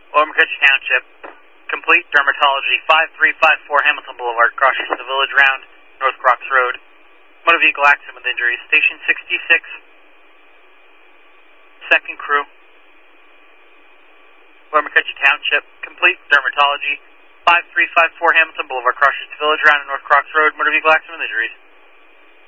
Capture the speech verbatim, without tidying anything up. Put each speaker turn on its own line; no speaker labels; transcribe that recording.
Lower McCutcheon Township, complete dermatology, five three five four Hamilton Boulevard, crosses the Village Round, North Crocs Road. Motor vehicle accident with injuries. Station sixty-six, second crew. Lower McCutcheon Township, complete dermatology, five three five four Hamilton Boulevard, crosses the Village Round, North Crocs Road. Motor vehicle accident with injuries.